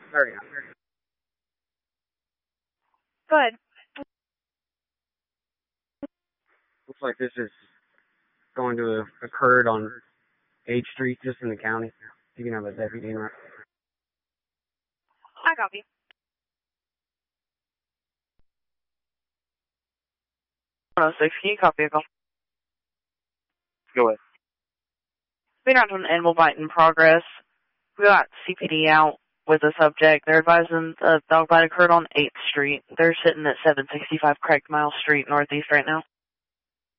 There we go. Good. Looks like this is going to have occurred on 8th Street, just in the county. You can have a deputy in there. I copy. Can you copy a call? Go ahead. Been out to an animal bite in progress. We got CPD out with the subject. They're advising the dog bite occurred on 8th Street. They're sitting at 765 Craig Miles Street, Northeast right now.